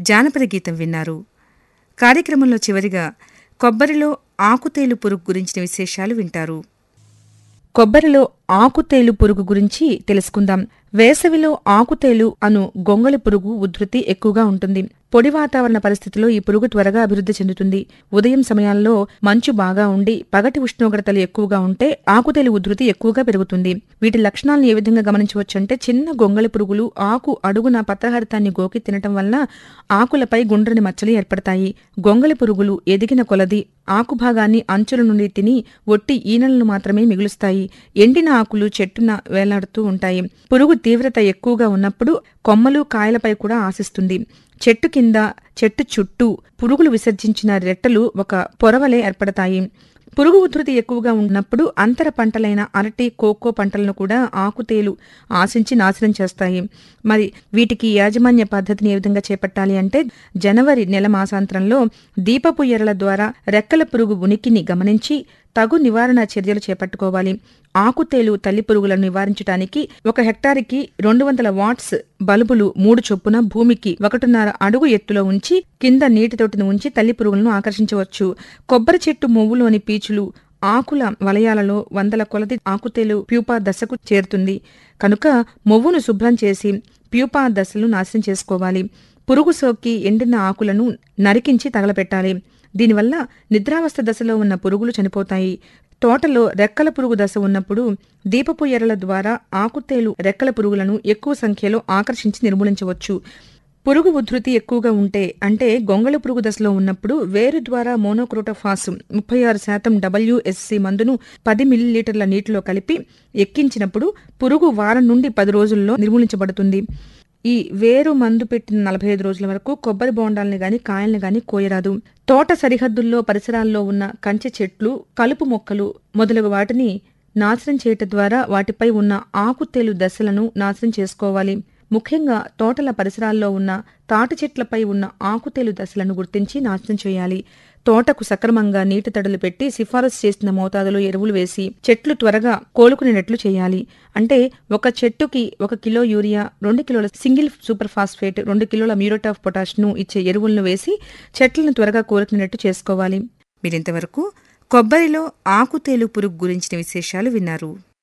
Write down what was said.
జానపద గీతం విన్నారు. కార్యక్రమంలో చివరిగా కొబ్బరిలో ఆకుతేలు పురుగు గురించిన విశేషాలు వింటారు. కొబ్బరిలో ఆకుతేలు పురుగు గురించి తెలుసుకుందాం. వేసవిలో ఆకుతేలు అను గొంగళి పురుగు ఉధృతి ఎక్కువగా ఉంటుంది. పొడి వాతావరణ పరిస్థితుల్లో ఈ పురుగు త్వరగా అభివృద్ధి చెందుతుంది. ఉదయం సమయాల్లో మంచు బాగా ఉండి పగటి ఉష్ణోగ్రతలు ఎక్కువగా ఉంటే ఆకుతేలు ఉధృతి ఎక్కువగా పెరుగుతుంది. వీటి లక్షణాలను ఏ విధంగా గమనించవచ్చంటే, చిన్న గొంగళి పురుగులు ఆకు అడుగున పత్రహరితాన్ని గోకి తినటం వలన ఆకులపై గుండ్రని మచ్చలు ఏర్పడతాయి. గొంగళి పురుగులు ఎదిగిన కొలది ఆకుభాగాన్ని అంచుల నుండి తిని ఒట్టి ఈనెలను మాత్రమే మిగులుస్తాయి. ఎండిన ఆకులు చెట్టున వేలాడుతూ ఉంటాయి. పురుగు తీవ్రత ఎక్కువగా ఉన్నప్పుడు కొమ్మలు కాయలపై కూడా ఆశిస్తుంది. చెట్టు కింద, చెట్టు చుట్టూ పురుగులు విసర్జించిన రెట్టలు ఒక పొరవలే ఏర్పడతాయి. పురుగు ఉధృతి ఎక్కువగా ఉన్నప్పుడు అంతర పంటలైన అరటి, కోకో పంటలను కూడా ఆకుతేలు ఆశించి నాశనం చేస్తాయి. మరి వీటికి యాజమాన్య పద్ధతిని ఏ విధంగా చేపట్టాలి అంటే, జనవరి నెల మాసాంతరంలో దీపపు ఎరల ద్వారా రెక్కల పురుగు ఉనికిని గమనించి తగు నివారణ చర్యలు చేపట్టుకోవాలి. ఆకుతేలు తల్లి పురుగులను నివారించడానికి 1 హెక్టారుకి 200 వాట్స్ బల్బులు 3 చొప్పున భూమికి 1.5 అడుగు ఎత్తులో ఉంచి కింద నీటి తొట్టిని ఉంచి తల్లి పురుగులను ఆకర్షించవచ్చు. కొబ్బరి చెట్టు మొవ్వులోని పీచులు, ఆకుల వలయాలలో 100 కొలది ఆకుతేలు ప్యూపా దశకు చేరుతుంది కనుక మొవ్వును శుభ్రం చేసి ప్యూపా దశలు నాశనం చేసుకోవాలి. పురుగు సోకి ఎండిన ఆకులను నరికించి తగలపెట్టాలి. దీనివల్ల నిద్రావస్థ దశలో ఉన్న పురుగులు చనిపోతాయి. తోటలో రెక్కల పురుగు దశ ఉన్నప్పుడు దీపపు ఎరల ద్వారా ఆకుతేలు రెక్కల పురుగులను ఎక్కువ సంఖ్యలో ఆకర్షించి నిర్మూలించవచ్చు. పురుగు ఉధృతి ఎక్కువగా ఉంటే, అంటే గొంగళి పురుగు దశలో ఉన్నప్పుడు వేరు ద్వారా మోనోక్రోటోఫాస్ 36% WSC మందును 10 మిల్లీలీటర్ల నీటిలో కలిపి ఎక్కించినప్పుడు పురుగు వారం నుండి 10 రోజుల్లో నిర్మూలించబడుతుంది. ఈ వేరు మందు పెట్టిన 45 రోజుల వరకు కొబ్బరి బోండాల్ని గాని కాయల్ని గాని కోయరాదు. తోట సరిహద్దుల్లో పరిసరాల్లో ఉన్న కంచె చెట్లు, కలుపు మొక్కలు మొదలగు వాటిని నాశనం చేయటం ద్వారా వాటిపై ఉన్న ఆకుతేలు దశలను నాశనం చేసుకోవాలి. ముఖ్యంగా తోటల పరిసరాల్లో ఉన్న తాటి చెట్లపై ఉన్న ఆకుతేలు దశలను గుర్తించి నాశనం చేయాలి. తోటకు సక్రమంగా నీటి తడులు పెట్టి సిఫారసు చేసిన మోతాదులో ఎరువులు వేసి చెట్లు త్వరగా కోలుకునేటట్లు చేయాలి. అంటే ఒక చెట్టుకి 1 కిలో యూరియా, 2 కిలోల సింగిల్ సూపర్ ఫాస్ఫేట్, 2 కిలోల మ్యూరేట్ ఆఫ్ పొటాష్ను ఇచ్చే ఎరువులను వేసి చెట్లను త్వరగా కోలుకునేట్టు చేసుకోవాలి. మీరింతవరకు కొబ్బరిలో ఆకుతేలు పురుగు గురించిన విశేషాలు విన్నారు.